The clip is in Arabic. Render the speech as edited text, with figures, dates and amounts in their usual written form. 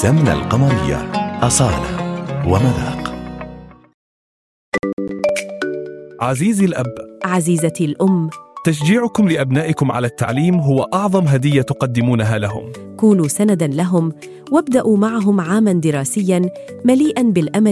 سمنة القمرية، أصالة ومذاق. عزيزي الأب، عزيزتي الأم، تشجيعكم لأبنائكم على التعليم هو أعظم هدية تقدمونها لهم. كونوا سنداً لهم وابدأوا معهم عاماً دراسياً مليئاً بالأمل